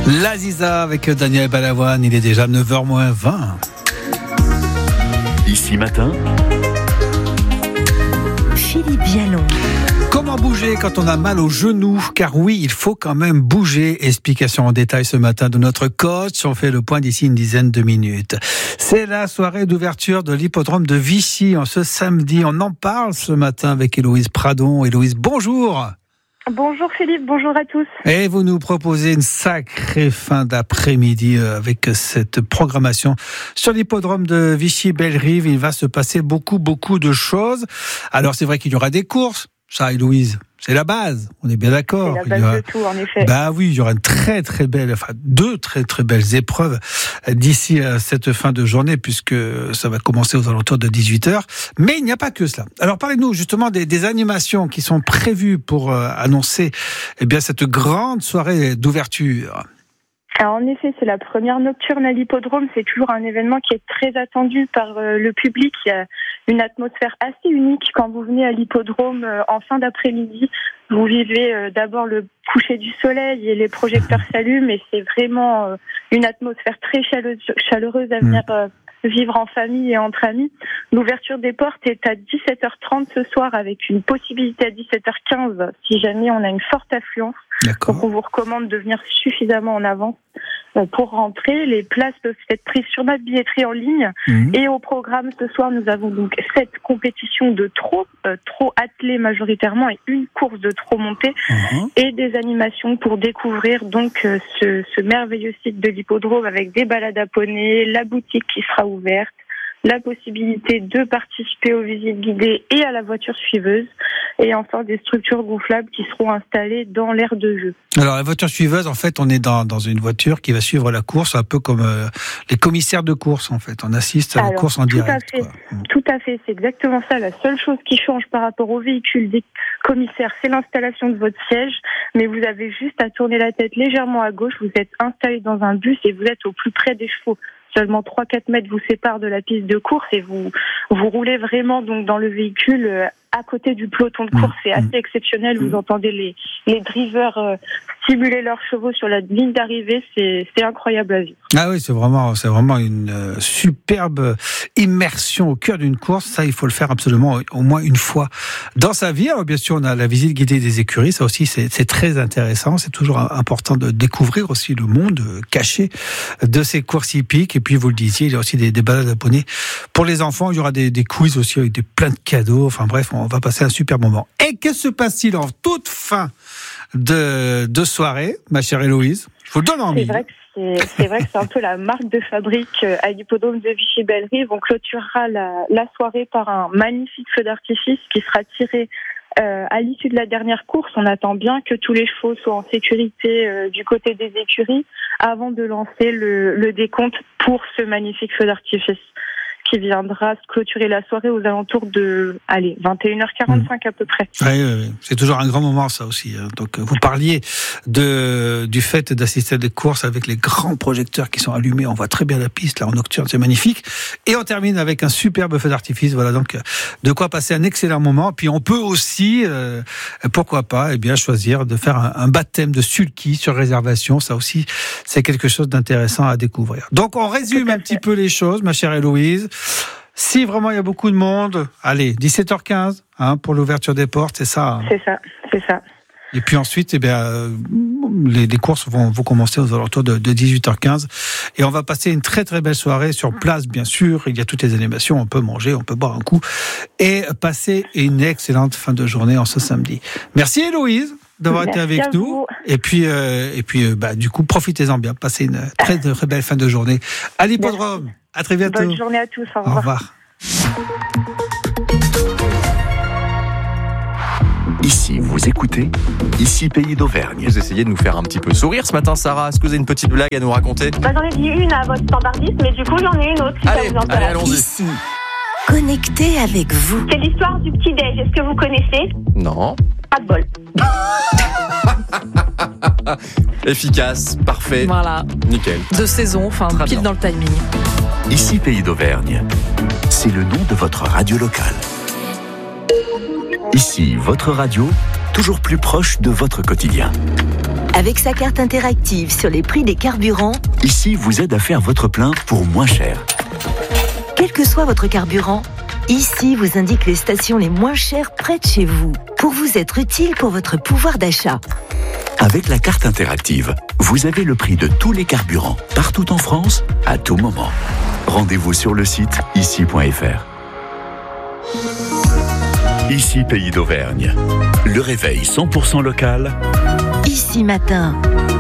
L'Aziza avec Daniel Balavoine, il est déjà 9h moins 20. Ici matin, Philippe Vialon. Comment bouger quand on a mal aux genoux? Car oui, il faut quand même bouger. Explication en détail ce matin de notre coach. On fait le point d'ici une dizaine de minutes. C'est la soirée d'ouverture de l'hippodrome de Vichy en ce samedi. On en parle ce matin avec Héloïse Pradon. Héloïse, bonjour. Bonjour Philippe, bonjour à tous. Et vous nous proposez une sacrée fin d'après-midi avec cette programmation sur l'hippodrome de Vichy-Bellerive. Il va se passer beaucoup de choses. Alors c'est vrai qu'il y aura des courses, ça Héloïse, c'est la base, on est bien d'accord. C'est la base de tout en effet. Bah oui, il y aura deux très belles épreuves d'ici cette fin de journée puisque ça va commencer aux alentours de 18h. Mais il n'y a pas que cela. Alors parlez-nous justement des animations qui sont prévues pour annoncer cette grande soirée d'ouverture. Alors en effet, c'est la première nocturne à l'hippodrome. C'est toujours un événement qui est très attendu par le public. Il y a une atmosphère assez unique quand vous venez à l'hippodrome en fin d'après-midi. Vous vivez d'abord le coucher du soleil et les projecteurs s'allument et c'est vraiment une atmosphère très chaleureuse à venir vivre en famille et entre amis. L'ouverture des portes est à 17h30 ce soir avec une possibilité à 17h15 si jamais on a une forte affluence. D'accord. Donc on vous recommande de venir suffisamment en avance pour rentrer. Les places peuvent être prises sur notre billetterie en ligne. Et au programme ce soir, nous avons donc 7 compétitions de trot attelés majoritairement et une course de trot montée et des animations pour découvrir donc ce merveilleux site de l'hippodrome avec des balades à poney, la boutique qui sera ouverte, la possibilité de participer aux visites guidées et à la voiture suiveuse, et enfin des structures gonflables qui seront installées dans l'aire de jeu. Alors la voiture suiveuse, en fait, on est dans une voiture qui va suivre la course, un peu comme les commissaires de course, en fait. On assiste à la course en direct. Tout à fait, c'est exactement ça. La seule chose qui change par rapport au véhicule des commissaires, c'est l'installation de votre siège, mais vous avez juste à tourner la tête légèrement à gauche, vous êtes installé dans un bus et vous êtes au plus près des chevaux. Seulement 3-4 mètres vous séparent de la piste de course et vous roulez vraiment donc dans le véhicule à côté du peloton de course. C'est assez exceptionnel. Vous entendez les drivers stimuler leurs chevaux sur la ligne d'arrivée. C'est incroyable à vivre. Ah oui, c'est vraiment une superbe immersion au cœur d'une course. Ça, il faut le faire absolument au moins une fois dans sa vie. Alors bien sûr, on a la visite guidée des écuries. Ça aussi, c'est très intéressant. C'est toujours important de découvrir aussi le monde caché de ces courses hippiques. Et puis, vous le disiez, il y a aussi des balades à poney pour les enfants. Il y aura des quiz aussi avec plein de cadeaux. Enfin bref, on va passer un super moment. Et que se passe-t-il en toute fin de soirée, ma chère Héloïse? Je vous le donne envie. C'est vrai que c'est un peu la marque de fabrique à l'hippodrome de Vichy-Bellerive. On clôturera la soirée par un magnifique feu d'artifice qui sera tiré à l'issue de la dernière course. On attend bien que tous les chevaux soient en sécurité du côté des écuries avant de lancer le décompte pour ce magnifique feu d'artifice qui viendra clôturer la soirée aux alentours de 21h45 à peu près. Oui. C'est toujours un grand moment ça aussi. Donc vous parliez du fait d'assister à des courses avec les grands projecteurs qui sont allumés. On voit très bien la piste là en nocturne, c'est magnifique. Et on termine avec un superbe feu d'artifice. Voilà donc de quoi passer un excellent moment. Puis on peut aussi, pourquoi pas, choisir de faire un baptême de sulky sur réservation. Ça aussi, c'est quelque chose d'intéressant à découvrir. Donc on résume un petit peu les choses, ma chère Héloïse. Si vraiment il y a beaucoup de monde, allez, 17h15 pour l'ouverture des portes, c'est ça. C'est ça. Et puis ensuite, les courses vont commencer aux alentours de 18h15. Et on va passer une très très belle soirée sur place, bien sûr. Il y a toutes les animations, on peut manger, on peut boire un coup. Et passer une excellente fin de journée en ce samedi. Merci Héloïse d'avoir été avec nous. Et puis, du coup, profitez-en bien. Passez une très très belle fin de journée à l'hippodrome. Merci. À très bientôt. Bonne journée à tous. Au revoir. Au revoir. ici vous écoutez, ici Pays d'Auvergne. Vous essayez de nous faire un petit peu sourire ce matin, Sarah. Est-ce que vous avez une petite blague à nous raconter? J'en ai dit une à votre standardiste, mais du coup j'en ai une autre si ça vous intéresse. Allons-y. Ici, connecté avec vous. C'est l'histoire du petit-déj. Est-ce que vous connaissez? Non. Pas de bol. Efficace, parfait. Voilà. Nickel. De saison, enfin Très pile bien. dans le timing. Ici Pays d'Auvergne. C'est le nom de votre radio locale. Ici votre radio, toujours plus proche de votre quotidien. Avec sa carte interactive sur les prix des carburants, Ici vous aide à faire votre plein pour moins cher. quel que soit votre carburant, Ici vous indique les stations les moins chères près de chez vous, pour vous être utile pour votre pouvoir d'achat. Avec la carte interactive, vous avez le prix de tous les carburants, partout en France, à tout moment. Rendez-vous sur le site ici.fr. Ici Pays d'Auvergne. Le réveil 100% local. Ici matin.